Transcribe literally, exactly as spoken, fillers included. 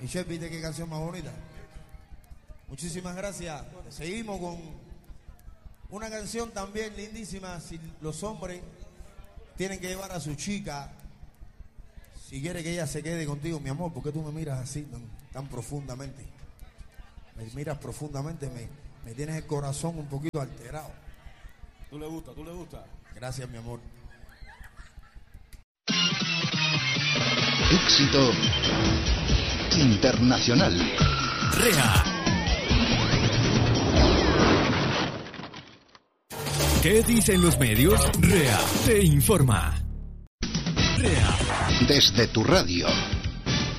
Michelle, ¿viste qué canción más bonita? Muchísimas gracias. Seguimos con una canción también lindísima. Si los hombres tienen que llevar a su chica, si quiere que ella se quede contigo, mi amor, ¿por qué tú me miras así tan, tan profundamente? Me miras profundamente, me, me tienes el corazón un poquito alterado. ¿Tú le gusta? ¿Tú le gusta? Gracias, mi amor. Éxito internacional. Rea. ¿Qué dicen los medios? Rea te informa. Rea. Desde tu radio.